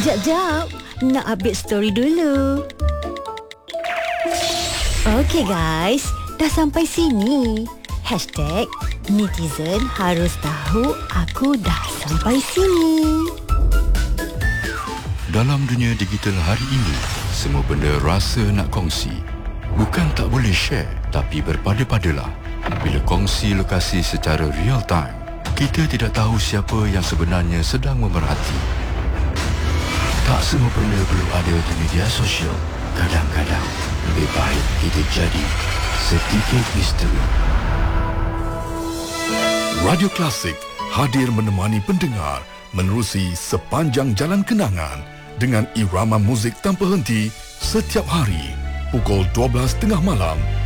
Jap, nak update story dulu. Okey guys, dah sampai sini. #netizen harus tahu aku dah sampai sini. Dalam dunia digital hari ini, semua benda rasa nak kongsi. Bukan tak boleh share, tapi berpada-padalah. Bila kongsi lokasi secara real time, kita tidak tahu siapa yang sebenarnya sedang memerhati. Tak semua benda perlu ada di media sosial. Kadang-kadang, lebih baik kita jadi sedikit misteri. Radio Klasik hadir menemani pendengar menerusi sepanjang jalan kenangan dengan irama muzik tanpa henti setiap hari pukul 12:30 malam